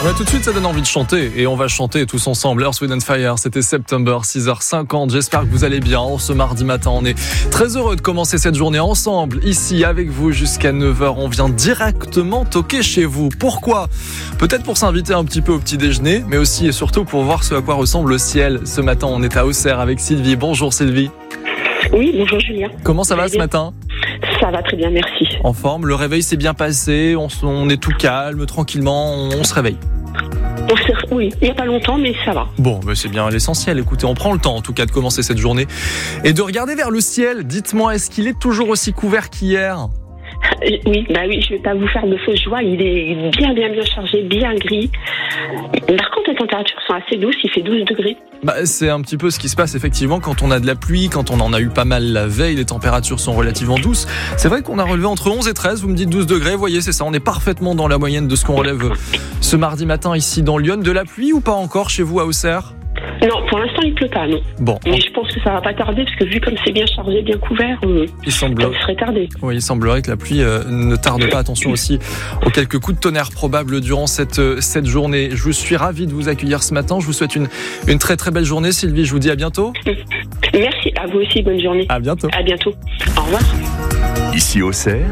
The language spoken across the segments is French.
On a tout de suite, ça donne envie de chanter et on va chanter tous ensemble. Earth, Wind & Fire, c'était September, 6h50. J'espère que vous allez bien. Ce mardi matin, on est très heureux de commencer cette journée ensemble, ici avec vous jusqu'à 9h. On vient directement toquer chez vous. Pourquoi ? Peut-être pour s'inviter un petit peu au petit déjeuner, mais aussi et surtout pour voir ce à quoi ressemble le ciel. Ce matin, on est à Auxerre avec Sylvie. Bonjour Sylvie. Oui, bonjour Julien. Comment ça va ce matin ? Ça va très bien, merci. En forme, le réveil s'est bien passé, on est tout calme, tranquillement, on se réveille. Oui, il n'y a pas longtemps, mais ça va. Bon, c'est bien l'essentiel. Écoutez, on prend le temps en tout cas de commencer cette journée et de regarder vers le ciel. Dites-moi, est-ce qu'il est toujours aussi couvert qu'hier ? Oui, je vais pas vous faire de fausses joies. Il est bien chargé, bien gris. Par contre, les températures sont assez douces. Il fait 12 degrés. C'est un petit peu ce qui se passe effectivement quand on a de la pluie, quand on en a eu pas mal la veille. Les températures sont relativement douces. C'est vrai qu'on a relevé entre 11 et 13. Vous me dites 12 degrés. Vous voyez, c'est ça. On est parfaitement dans la moyenne de ce qu'on relève ce mardi matin ici dans Lyon. De la pluie ou pas encore chez vous à Auxerre ? Non, pour l'instant, il pleut pas, non. Bon. Mais je pense que ça va pas tarder, parce que vu comme c'est bien chargé, bien couvert, ça serait tardé. Oui, il semblerait que la pluie ne tarde pas. Attention aussi aux quelques coups de tonnerre probables durant cette journée. Je suis ravi de vous accueillir ce matin. Je vous souhaite une très très belle journée, Sylvie. Je vous dis à bientôt. Merci, à vous aussi, bonne journée. À bientôt. À bientôt. Au revoir. Ici Auxerre,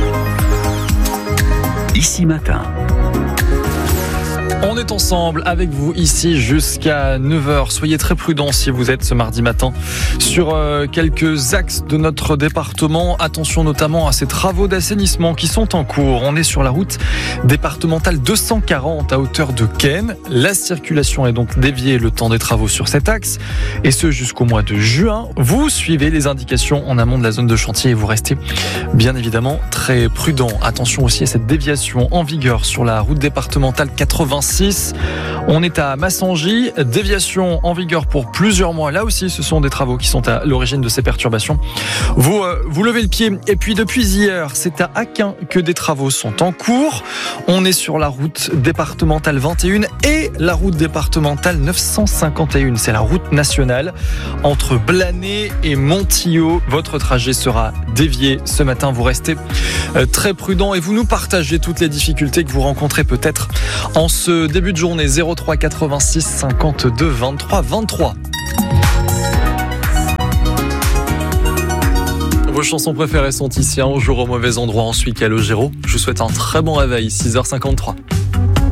ici matin. On est ensemble avec vous ici jusqu'à 9h. Soyez très prudents si vous êtes ce mardi matin sur quelques axes de notre département. Attention notamment à ces travaux d'assainissement qui sont en cours. On est sur la route départementale 240 à hauteur de Caen. La circulation est donc déviée le temps des travaux sur cet axe et ce jusqu'au mois de juin. Vous suivez les indications en amont de la zone de chantier et vous restez bien évidemment très prudent. Attention aussi à cette déviation en vigueur sur la route départementale 86. On est à Massangy, déviation en vigueur pour plusieurs mois. Là aussi, ce sont des travaux qui sont à l'origine de ces perturbations. Vous levez le pied. Et puis depuis hier, c'est à Aquin que des travaux sont en cours. On est sur la route départementale 21 et la route départementale 951. C'est la route nationale entre Blanet et Montillot. Votre trajet sera dévié ce matin. Vous restez très prudent et vous nous partagez toutes les difficultés que vous rencontrez peut-être en ce début de journée. 03 86 52 23 23. Vos chansons préférées sont ici, un jour au mauvais endroit en Calogero. Je vous souhaite un très bon réveil, 6h53.